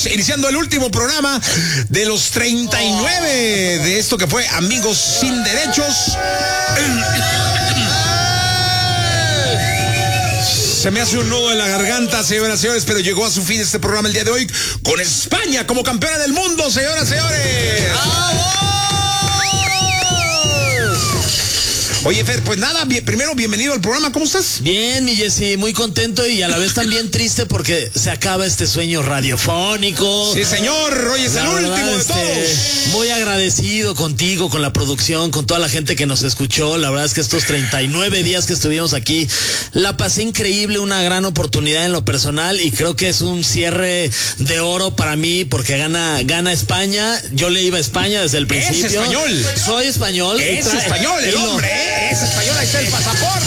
estamos iniciando el último programa de los 39 de esto que fue Amigos Sin Derechos. Se me hace un nudo en la garganta, señoras y señores, pero llegó a su fin este programa el día de hoy con España como campeona del mundo, señoras y señores. Oye, Fer, pues nada, primero bienvenido al programa, ¿cómo estás? Bien, mi Jessy, muy contento y a la vez también triste porque se acaba este sueño radiofónico. Sí, señor, hoy es el último de todos. Muy agradecido contigo, con la producción, con toda la gente que nos escuchó. La verdad es que estos 39 días que estuvimos aquí, la pasé increíble, una gran oportunidad en lo personal y creo que es un cierre de oro para mí porque gana España. Yo le iba a España desde el principio. Es español. Soy español. Es español el hombre, es español, ahí está el pasaporte.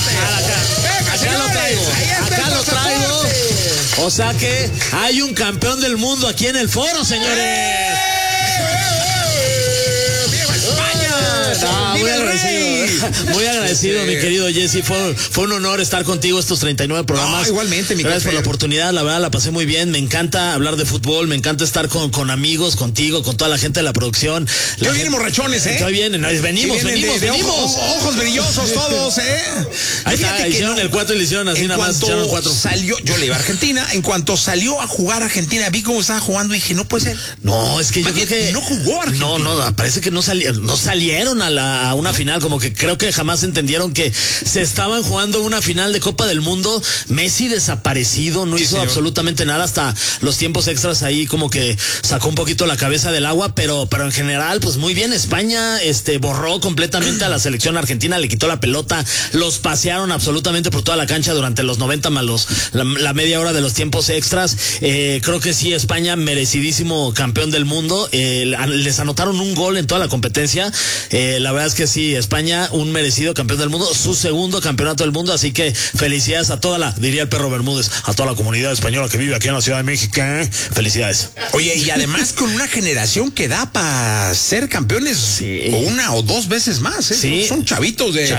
Acá lo traigo. O sea que hay un campeón del mundo aquí en el foro, señores. Muy agradecido, mi querido Jessy. Fue un honor estar contigo estos 39 programas. Igualmente, mi Gracias por la oportunidad, la verdad la pasé muy bien. Me encanta hablar de fútbol, me encanta estar con amigos, contigo, con toda la gente de la producción. Hoy vienen borrachones, ¿eh? Hoy vienen, venimos. Ojos brillosos todos, ¿eh? Ahí está, hicieron el 4 y le hicieron así nada más. Echaron 4. Yo le iba a Argentina. En cuanto salió a jugar Argentina, vi cómo estaba jugando y dije, no puede ser. No, es que yo creo que no jugó Argentina. No, parece que no salieron a una final, como que creo que jamás entendieron que se estaban jugando una final de Copa del Mundo. Messi desaparecido, no hizo absolutamente nada, hasta los tiempos extras ahí como que sacó un poquito la cabeza del agua, pero en general, pues muy bien. España borró completamente a la selección argentina, le quitó la pelota, los pasearon absolutamente por toda la cancha durante los 90 más la media hora de los tiempos extras. Creo que sí, España merecidísimo campeón del mundo. Les anotaron un gol en toda la competencia. La verdad es que sí, España un merecido campeón del mundo, su segundo campeonato del mundo, así que felicidades a toda diría el perro Bermúdez, a toda la comunidad española que vive aquí en la Ciudad de México. Felicidades. Oye, y además con una generación que da para ser campeones una o dos veces más, ¿eh? Sí. Son chavitos de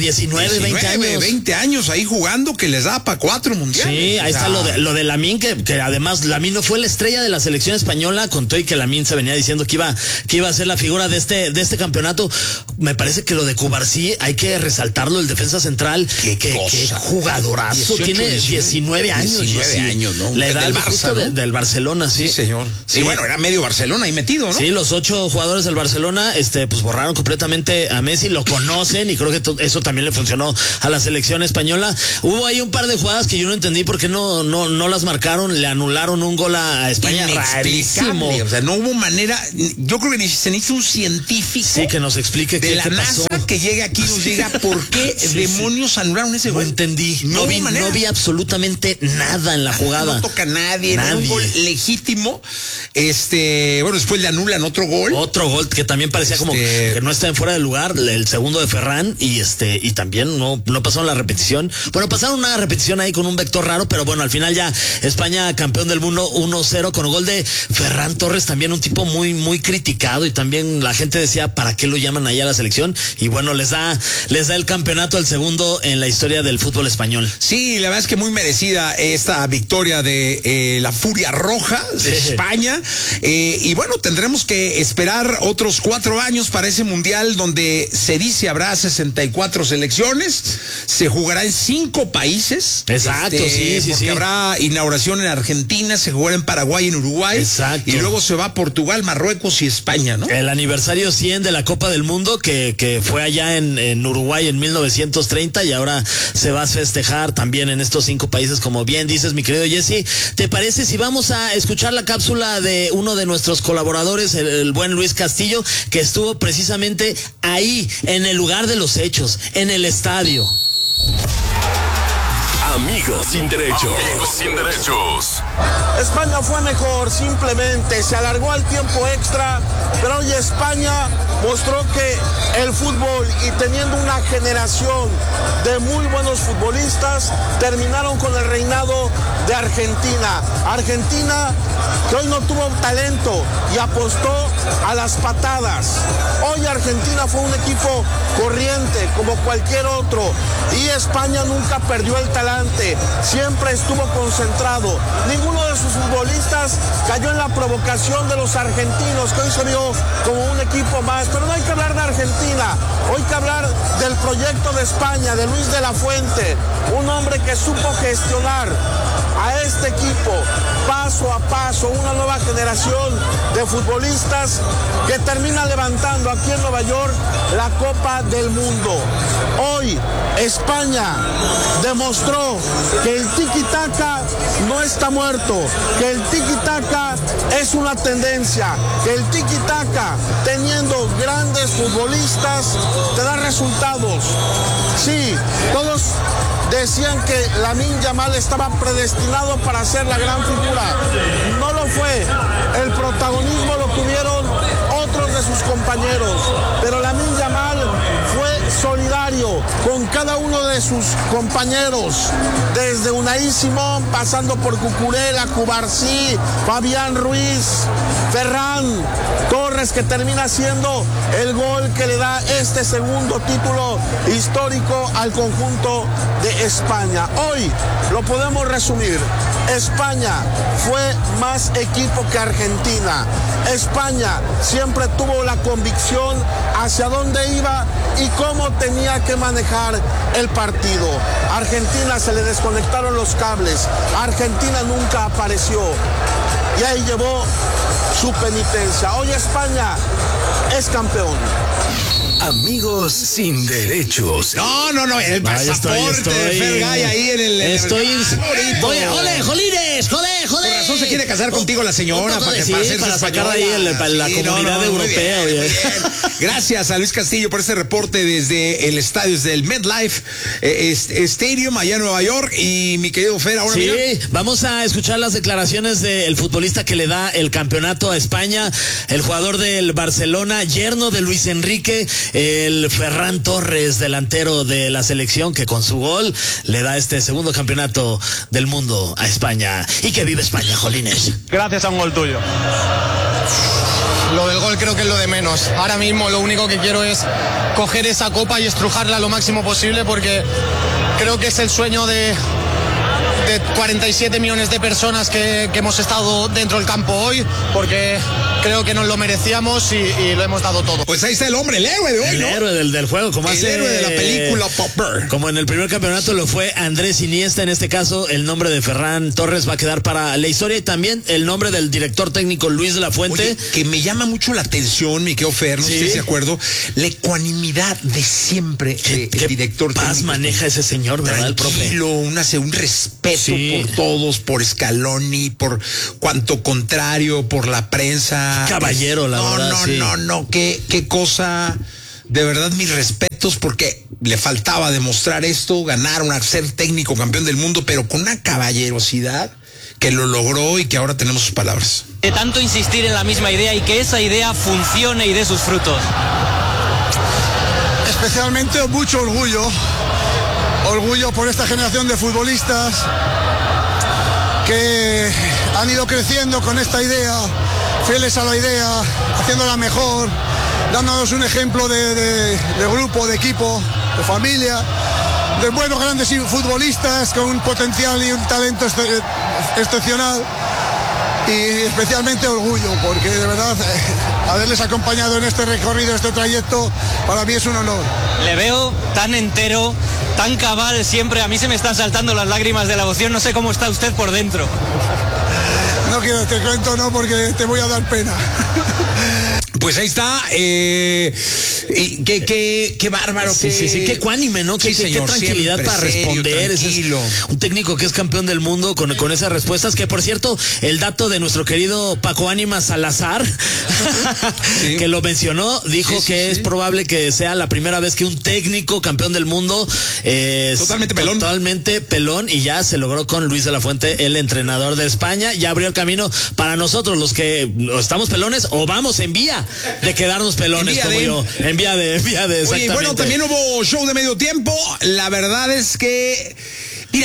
19, 20 años. 20 años ahí jugando que les da para 4 mundiales. Sí, ahí está lo de Lamine, que además Lamine no fue la estrella de la selección española, con todo y que Lamine se venía diciendo que iba a ser la figura de este campeonato. Me parece que lo de Cubarsí hay que resaltarlo, el defensa central, que jugadorazo, 18, tiene 19 años. 19 años, ¿no? La edad del Barça, ¿no? del Barcelona, sí. Sí, señor. Sí, bueno, era medio Barcelona ahí metido, ¿no? Sí, los 8 jugadores del Barcelona, pues borraron completamente a Messi, lo conocen y creo que eso también le funcionó a la selección española. Hubo ahí un par de jugadas que yo no entendí por qué no las marcaron, le anularon un gol a España. Rarísimo. O sea, no hubo manera, yo creo que se necesita un científico. Sí, que nos explique de qué la pasó. NASA que llegue aquí y nos diga por qué demonios anularon ese gol. No entendí. No vi absolutamente nada en la jugada. No toca a nadie. Era un gol legítimo. Bueno, después le anulan otro gol. Otro gol que también parecía como que no está en fuera de lugar, el segundo de Ferran, y también no pasaron la repetición. Bueno, pasaron una repetición ahí con un vector raro, pero bueno, al final ya España campeón del mundo 1-0 con gol de Ferran Torres, también un tipo muy, muy criticado, y también la gente decía, ¿para qué lo llaman ahí a la selección? Y bueno, les da el campeonato, el segundo en la historia del fútbol español. Sí, la verdad es que muy merecida esta victoria de la Furia Roja de España. Y bueno, tendremos que esperar otros 4 años para ese mundial donde se dice habrá 64 selecciones, se jugará en 5 países. Exacto, porque habrá inauguración en Argentina, se jugará en Paraguay y en Uruguay. Exacto. Y luego se va a Portugal, Marruecos y España, ¿no? El aniversario 100 de la Copa del Mundo que fue allá en Uruguay en 1930 y ahora se va a festejar también en estos 5 países, como bien dices, mi querido Jessy. ¿Te parece si vamos a escuchar la cápsula de uno de nuestros colaboradores, el buen Luis Castillo, que estuvo precisamente ahí, en el lugar de los hechos, en el estadio? Amigos sin derechos. Amigos sin derechos. España fue mejor, simplemente se alargó al tiempo extra, pero hoy España mostró que el fútbol, y teniendo una generación de muy buenos futbolistas, terminaron con el reinado de Argentina. Argentina que hoy no tuvo talento y apostó a las patadas. Hoy Argentina fue un equipo corriente como cualquier otro y España nunca perdió el talante, siempre estuvo concentrado. Ninguno de sus futbolistas cayó en la provocación de los argentinos, que hoy se vio como un equipo más. Pero no hay que hablar de Argentina, hoy hay que hablar del proyecto de España, de Luis de la Fuente, un hombre que supo gestionar a este equipo paso a paso, una nueva generación de futbolistas que termina levantando aquí en Nueva York la Copa del Mundo. Hoy España demostró que el tiki-taka no está muerto, que el tiki-taka es una tendencia, que el tiki-taka, teniendo grandes futbolistas, te da resultados. Sí, todos decían que Lamine Yamal estaba predestinado para ser la gran figura. No lo fue. El protagonismo lo tuvieron otros de sus compañeros. Pero Lamine Yamal fue solidario con cada uno de sus compañeros. Desde Unai Simón, pasando por Cucurella, Cubarsí, Fabián Ruiz, Ferran Torres, que termina siendo el gol que le da este segundo título histórico al conjunto de España. Hoy lo podemos resumir. España fue más equipo que Argentina. España siempre tuvo la convicción hacia dónde iba y cómo tenía que manejar el partido. A Argentina se le desconectaron los cables. Argentina nunca apareció y ahí llevó su penitencia. Hoy España es campeón. Amigos sin derechos. No, el pasaporte de Fergay ahí en el... Oye, jolines, joder. Por razón se quiere casar contigo la señora, para que pase para sacar ahí la comunidad europea. Muy bien. Gracias a Luis Castillo por este reporte desde el estadio, desde el MetLife Stadium, allá en Nueva York. Y mi querido Fer, ahora mira. Vamos a escuchar las declaraciones del futbolista que le da el campeonato a España, el jugador del Barcelona, yerno de Luis Enrique, el Ferran Torres, delantero de la selección, que con su gol le da este segundo campeonato del mundo a España. Y que vive España, jolines. Gracias a un gol tuyo. Lo del gol creo que es lo de menos. Ahora mismo lo único que quiero es coger esa copa y estrujarla lo máximo posible, porque creo que es el sueño de 47 millones de personas que hemos estado dentro del campo hoy, porque creo que nos lo merecíamos y lo hemos dado todo. Pues ahí está el hombre, el héroe de hoy, el héroe del juego, como el héroe de la película Popper. Como en el primer campeonato lo fue Andrés Iniesta, en este caso el nombre de Ferran Torres va a quedar para la historia, y también el nombre del director técnico Luis de la Fuente. Oye, que me llama mucho la atención, mi querido Fer, no sé si estás de acuerdo, la ecuanimidad de siempre el director técnico. Paz maneja ese señor, ¿verdad? Tranquilo, un respeto por todos, por Scaloni, por cuanto contrario, por la prensa. Caballero, la verdad. No, qué cosa. De verdad, mis respetos, porque le faltaba demostrar esto, ganar, ser técnico campeón del mundo, pero con una caballerosidad que lo logró y que ahora tenemos sus palabras. De tanto insistir en la misma idea y que esa idea funcione y dé sus frutos. Especialmente mucho orgullo por esta generación de futbolistas que han ido creciendo con esta idea, fieles a la idea, haciéndola mejor, dándonos un ejemplo de grupo, de equipo, de familia, de buenos grandes futbolistas con un potencial y un talento excepcional, y especialmente orgullo, porque de verdad haberles acompañado en este recorrido, este trayecto, para mí es un honor. Le veo tan entero, tan cabal siempre. A mí se me están saltando las lágrimas de la emoción. No sé cómo está usted por dentro. No quiero, te cuento, no, porque te voy a dar pena. Pues ahí está. Qué bárbaro. Sí, qué ecuánime, ¿no? Qué tranquilidad para responder. Es un técnico que es campeón del mundo con esas respuestas. Que, por cierto, el dato de nuestro querido Paco Ánimas Salazar, que lo mencionó, dijo que es probable que sea la primera vez que un técnico campeón del mundo es totalmente pelón, y ya se logró con Luis de la Fuente, el entrenador de España. Ya abrió el camino para nosotros, los que estamos pelones o vamos en vía de quedarnos pelones, como yo. En vía de exactamente. Oye, bueno, también hubo show de medio tiempo. La verdad es que, mira,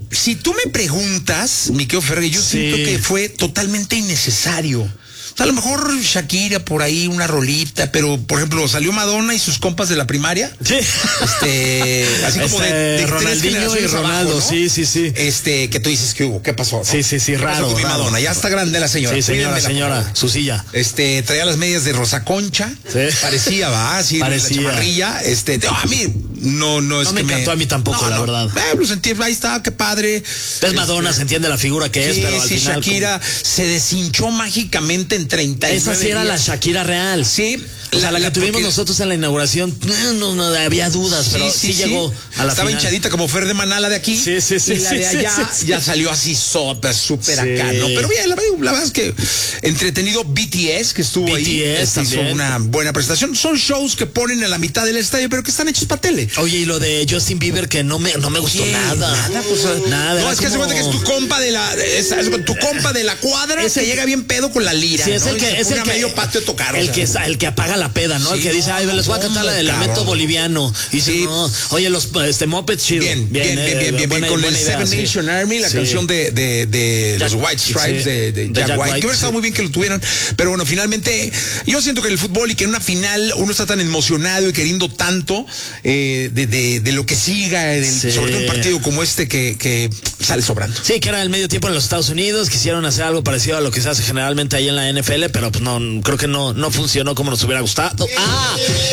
si tú me preguntas, mi querido Ferrer, yo siento que fue totalmente innecesario. A lo mejor Shakira por ahí una rolita, pero por ejemplo salió Madonna y sus compas de la primaria. Sí. Así como de Ronaldinho y Ronaldo, abajo, ¿no? sí. Que tú dices, ¿qué hubo? ¿Qué pasó? ¿No? Sí, raro. Madonna, ya está grande la señora. Sí, señora, su silla. Traía las medias de Rosa Concha. Sí. Parecía, va, así, parecía. La chamarrilla. A mí no es que me encantó a mí tampoco, la verdad. Lo sentí, ahí está, qué padre. Es Madonna, se entiende la figura que es, pero al final. Shakira se deshinchó mágicamente en 39 Esa sí era la Shakira real. Sí. O sea, la que tuvimos nosotros en la inauguración, no había dudas, pero sí llegó a la Estaba final. Hinchadita como Fer de Manala de aquí. Sí. Y la de allá ya salió así súper acá, ¿no? Pero bien, la verdad es que entretenido. BTS, que estuvo ahí, hizo una buena presentación. Son shows que ponen en la mitad del estadio, pero que están hechos para tele. Oye, y lo de Justin Bieber, que no me gustó nada. Nada. No, es que hace cuenta que es tu compa de la cuadra, se llega bien pedo con la lira. Sí, es el que medio patio a tocar. El que apaga la peda, ¿no? El que dice, les voy a cantar la del lamento boliviano. Y dice, no, oye, los Muppets chido. Bien. Con el Seven Nation Army, la canción de los White Stripes de Jack White. Que hubiera estado muy bien que lo tuvieran. Pero bueno, finalmente, yo siento que en el fútbol y que en una final uno está tan emocionado y queriendo tanto de lo que siga, sobre todo un partido como este que sale sobrando. Sí, que era el medio tiempo en los Estados Unidos, quisieron hacer algo parecido a lo que se hace generalmente ahí en la NFL, pero pues no, creo que no funcionó como nos hubiera gustado.